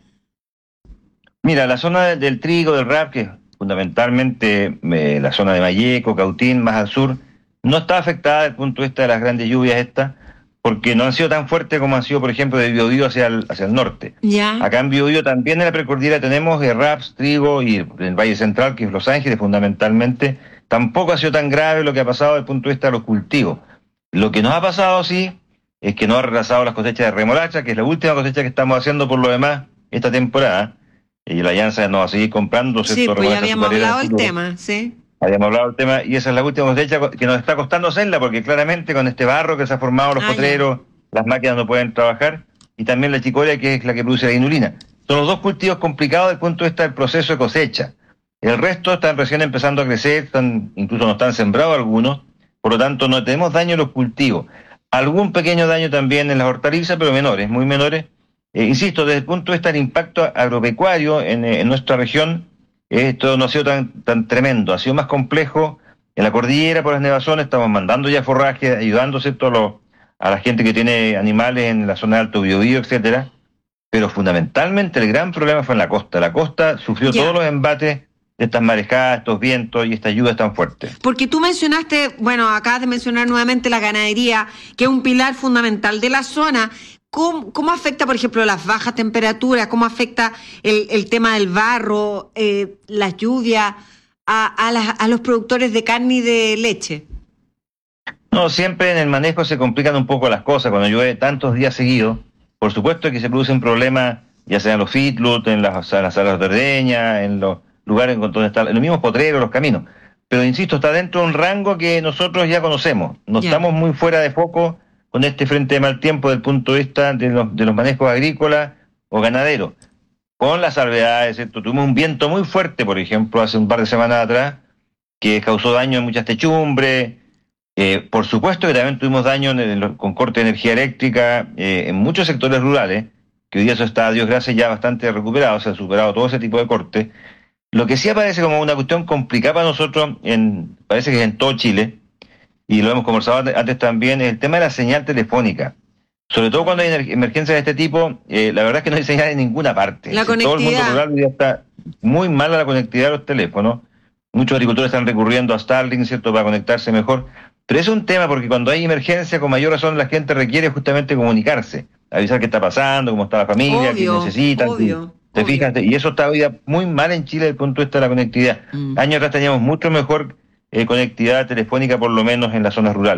Mira, la zona de- del trigo, del rap, que es fundamentalmente eh, la zona de Malleco, Cautín, más al sur, no está afectada desde el punto de vista de las grandes lluvias estas, porque no han sido tan fuertes como han sido, por ejemplo, de Biobío hacia el, hacia el norte. Ya. Acá en Biobío también en la precordillera tenemos eh, raps, trigo y en el Valle Central, que es Los Ángeles fundamentalmente, tampoco ha sido tan grave lo que ha pasado desde el punto de vista de los cultivos. Lo que nos ha pasado, sí, es que no ha retrasado las cosechas de remolacha, que es la última cosecha que estamos haciendo por lo demás esta temporada, y la Alianza nos va a seguir comprando, Sí, ¿cierto?, pues ya remolacha habíamos azucarera hablado en del futuro. tema, sí. Habíamos hablado del tema, y esa es la última cosecha que nos está costando hacerla, porque claramente con este barro que se ha formado en los Ah, ya. potreros, las máquinas no pueden trabajar, y también la chicoria, que es la que produce la inulina. Son los dos cultivos complicados desde el punto de vista del proceso de cosecha. El resto están recién empezando a crecer, están, incluso no están sembrados algunos, por lo tanto no tenemos daño en los cultivos. Algún pequeño daño también en las hortalizas, pero menores, muy menores. Eh, insisto, desde el punto de vista del impacto agropecuario en, eh, en nuestra región, esto no ha sido tan, tan tremendo, ha sido más complejo. En la cordillera, por las nevazones, estamos mandando ya forraje, ayudando, ¿cierto?, a, los, a la gente que tiene animales en la zona de Alto Biobío, etcétera. Pero fundamentalmente el gran problema fue en la costa. La costa sufrió Ya. todos los embates de estas marejadas, estos vientos y estas lluvias tan fuertes. Porque tú mencionaste, bueno, acabas de mencionar nuevamente la ganadería, que es un pilar fundamental de la zona. ¿Cómo, cómo afecta, por ejemplo, las bajas temperaturas? ¿Cómo afecta el, el tema del barro, eh, las lluvias, a, a, las- a los productores de carne y de leche? No, siempre en el manejo se complican un poco las cosas cuando llueve tantos días seguidos. Por supuesto que se producen problemas, ya sea en los feedlots, en las, en las salas de ordeña, en los lugares donde están, en los mismos potreros, los caminos. Pero insisto, está dentro de un rango que nosotros ya conocemos. No Ya. estamos muy fuera de foco con este frente de mal tiempo desde el punto de vista de los, de los manejos agrícolas o ganaderos. Con las salvedades, ¿cierto? Tuvimos un viento muy fuerte, por ejemplo, hace un par de semanas atrás, que causó daño en muchas techumbres. Eh, por supuesto que también tuvimos daño en el- con corte de energía eléctrica eh, en muchos sectores rurales, que hoy día eso está, a Dios gracias, ya bastante recuperado, se ha superado todo ese tipo de corte. Lo que sí aparece como una cuestión complicada para nosotros, en, parece que es en todo Chile, y lo hemos conversado antes- antes también, es el tema de la señal telefónica. Sobre todo cuando hay ener- emergencias de este tipo, eh, la verdad es que no hay señal en ninguna parte. La Todo el mundo conectividad. rural hoy día está muy mala la conectividad de los teléfonos. Muchos agricultores están recurriendo a Starlink, ¿cierto?, para conectarse mejor. Pero es un tema porque cuando hay emergencia, con mayor razón la gente requiere justamente comunicarse, avisar qué está pasando, cómo está la familia, qué Obvio, necesitan. obvio, ¿Te fijas? Y eso está hoy día muy mal en Chile desde el punto de vista de la conectividad. Mm. Años atrás teníamos mucho mejor eh, conectividad telefónica, por lo menos en las zonas rurales.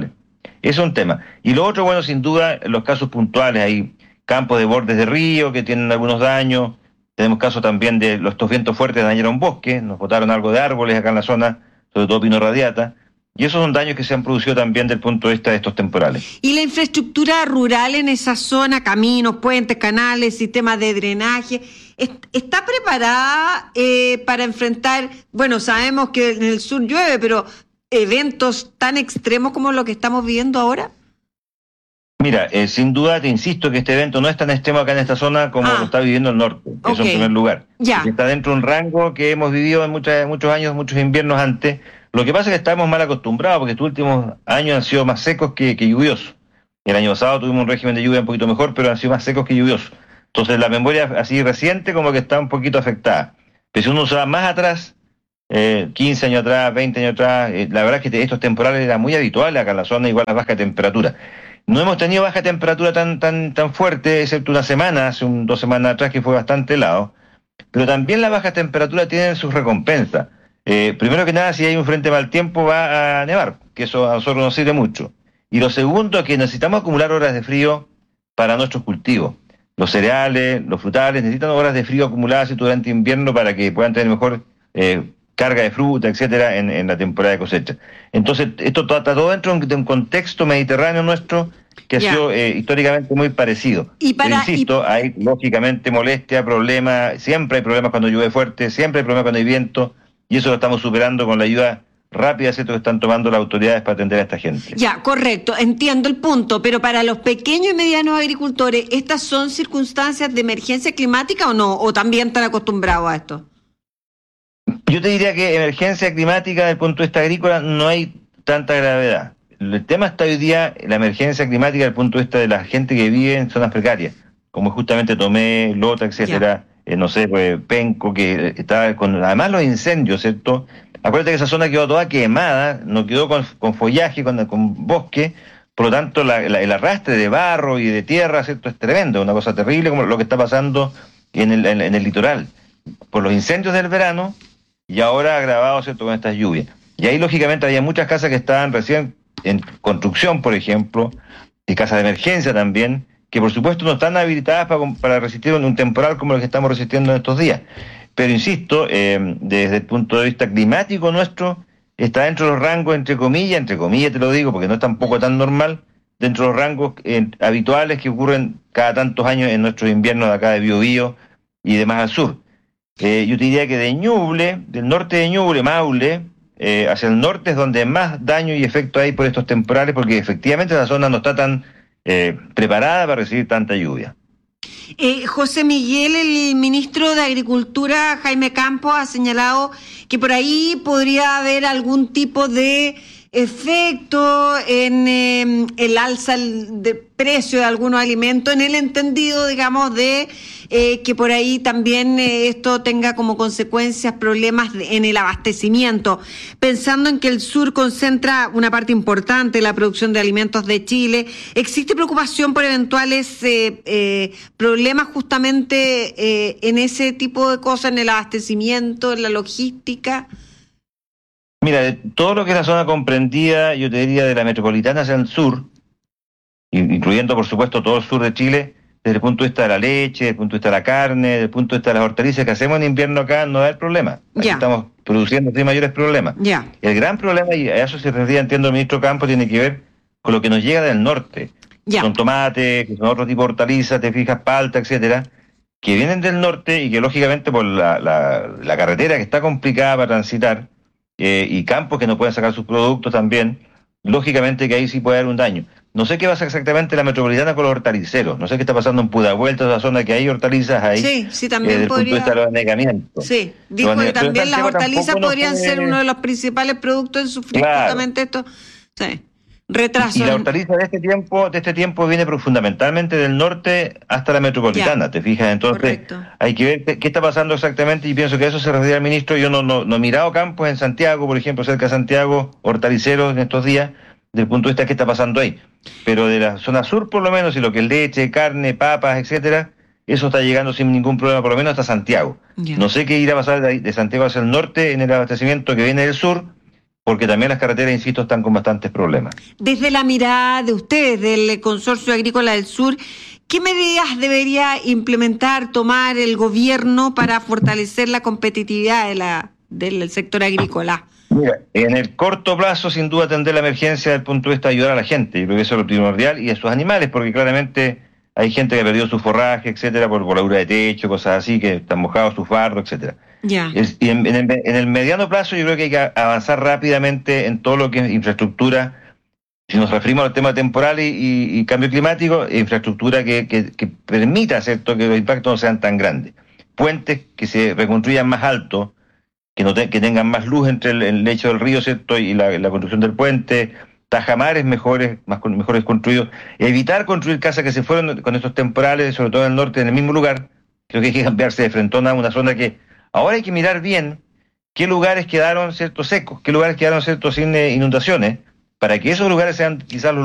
Eso es un tema. Y lo otro, bueno, sin duda, los casos puntuales, hay campos de bordes de río que tienen algunos daños, tenemos casos también de los, estos vientos fuertes dañaron bosques, nos botaron algo de árboles acá en la zona, sobre todo pino radiata, y esos son daños que se han producido también desde el punto de vista de estos temporales. ¿Y la infraestructura rural en esa zona, caminos, puentes, canales, sistemas de drenaje, está preparada eh, para enfrentar, bueno, sabemos que en el sur llueve, pero eventos tan extremos como lo que estamos viviendo ahora? Mira, eh, sin duda te insisto que este evento no es tan extremo acá en esta zona como ah. lo está viviendo el norte, eso okay. en primer lugar. Ya. Está dentro de un rango que hemos vivido en muchas, muchos años, muchos inviernos antes. Lo que pasa es que estamos mal acostumbrados porque estos últimos años han sido más secos que, que lluviosos. El año pasado tuvimos un régimen de lluvia un poquito mejor, pero han sido más secos que lluviosos. Entonces la memoria así reciente como que está un poquito afectada. Pero si uno se va más atrás, eh, quince años atrás, veinte años atrás, eh, la verdad es que estos temporales eran muy habituales acá en la zona, igual a baja temperatura. No hemos tenido baja temperatura tan tan tan fuerte, excepto una semana, hace un, dos semanas atrás que fue bastante helado. Pero también las bajas temperaturas tienen sus recompensas. Eh, primero que nada, si hay un frente mal tiempo va a nevar, que eso a nosotros nos sirve mucho. Y lo segundo es que necesitamos acumular horas de frío para nuestros cultivos. Los cereales, los frutales necesitan horas de frío acumuladas durante invierno para que puedan tener mejor eh, carga de fruta, etcétera, en, en la temporada de cosecha. Entonces, esto está todo dentro de un contexto mediterráneo nuestro que ha yeah. sido eh, históricamente muy parecido. Y para, Pero insisto, y... hay lógicamente molestia, problemas, siempre hay problemas cuando llueve fuerte, siempre hay problemas cuando hay viento, y eso lo estamos superando con la ayuda rápida, ¿cierto?, que están tomando las autoridades para atender a esta gente. Ya, correcto, entiendo el punto, pero para los pequeños y medianos agricultores, ¿estas son circunstancias de emergencia climática o no? ¿O también están acostumbrados a esto? Yo te diría que emergencia climática desde el punto de vista agrícola no hay tanta gravedad. El tema está hoy día, la emergencia climática desde el punto de vista de la gente que vive en zonas precarias, como justamente Tomé, Lota, etcétera, eh, no sé, pues Penco, que está con, además los incendios, ¿cierto? Acuérdate que esa zona quedó toda quemada, no quedó con, con follaje, con, con bosque, por lo tanto la, la, el arrastre de barro y de tierra, ¿cierto?, es tremendo, una cosa terrible como lo que está pasando en el, en, en el litoral, por los incendios del verano y ahora agravado, ¿cierto?, con estas lluvias. Y ahí lógicamente había muchas casas que estaban recién en construcción, por ejemplo, y casas de emergencia también, que por supuesto no están habilitadas para, para resistir un temporal como el que estamos resistiendo en estos días. Pero insisto, eh, desde el punto de vista climático nuestro, está dentro de los rangos, entre comillas, entre comillas te lo digo, porque no es tampoco tan normal, dentro de los rangos eh, habituales que ocurren cada tantos años en nuestros inviernos de acá de Biobío y demás al sur. Eh, yo te diría que de Ñuble, del norte de Ñuble, Maule, eh, hacia el norte es donde más daño y efecto hay por estos temporales, porque efectivamente la zona no está tan eh, preparada para recibir tanta lluvia. Eh, José Miguel, el ministro de Agricultura, Jaime Campos, ha señalado que por ahí podría haber algún tipo de efecto en eh, el alza de precio de algunos alimentos, en el entendido, digamos, de eh, que por ahí también eh, esto tenga como consecuencias problemas de, en el abastecimiento. Pensando en que el sur concentra una parte importante de la producción de alimentos de Chile, ¿existe preocupación por eventuales eh, eh, problemas justamente eh, en ese tipo de cosas, en el abastecimiento, en la logística? Mira, de todo lo que es la zona comprendida, yo te diría de la metropolitana hacia el sur, incluyendo por supuesto todo el sur de Chile, desde el punto de vista de la leche, desde el punto de vista de la carne, desde el punto de vista de las hortalizas que hacemos en invierno acá, no hay problema. Aquí yeah. estamos produciendo sin mayores problemas. Yeah. El gran problema, y a eso se refiere, entiendo, el ministro Campos, tiene que ver con lo que nos llega del norte. Yeah. Son tomates, que son otro tipo de hortalizas, te fijas, palta, etcétera, que vienen del norte y que lógicamente por la, la, la carretera que está complicada para transitar, Eh, y campos que no pueden sacar sus productos también, lógicamente que ahí sí puede haber un daño. No sé qué pasa exactamente la metropolitana con los hortaliceros, no sé qué está pasando en Pudahuel, toda esa zona que hay hortalizas ahí. Sí, sí, también eh, podría... Desde el punto de vista de los anegamientos. Sí, dijo que también las hortalizas podrían puede... ser uno de los principales productos en sufrir claro. justamente esto. Sí. Retraso. Y la hortaliza de este tiempo, de este tiempo viene fundamentalmente del norte hasta la metropolitana, ya. ¿Te fijas? Entonces correcto. Hay que ver qué, qué está pasando exactamente, y pienso que eso se refiere al ministro. Yo no, no, no he mirado campos en Santiago, por ejemplo, cerca de Santiago, hortaliceros en estos días, desde el punto de vista de qué está pasando ahí. Pero de la zona sur, por lo menos, y lo que es leche, carne, papas, etcétera, eso está llegando sin ningún problema, por lo menos hasta Santiago. Ya. No sé qué irá a pasar de, ahí, de Santiago hacia el norte en el abastecimiento que viene del sur, porque también las carreteras, insisto, están con bastantes problemas. Desde la mirada de ustedes, del Consorcio Agrícola del Sur, ¿qué medidas debería implementar, tomar el gobierno para fortalecer la competitividad de la, del sector agrícola? Mira, en el corto plazo, sin duda, atender la emergencia desde el punto de vista de ayudar a la gente. Yo creo que eso es lo primordial, y a sus animales, porque claramente hay gente que ha perdido su forraje, etcétera, por voladura de techo, cosas así, que están mojados sus fardos, etcétera. Ya. Es, y en, en, el, en el mediano plazo yo creo que hay que avanzar rápidamente en todo lo que es infraestructura. Si nos referimos al tema temporal y, y, y cambio climático, infraestructura que, que, que permita, ¿cierto?, que los impactos no sean tan grandes. Puentes que se reconstruyan más altos, que no te, que tengan más luz entre el, el lecho del río, ¿cierto?, y la, la construcción del puente, tajamares mejores, más mejores construidos, evitar construir casas que se fueron con estos temporales, sobre todo en el norte, en el mismo lugar. Creo que hay que cambiarse de frentón a una zona que ahora hay que mirar bien qué lugares quedaron, ¿cierto?, secos, qué lugares quedaron, ¿cierto?, sin eh, inundaciones, para que esos lugares sean quizás los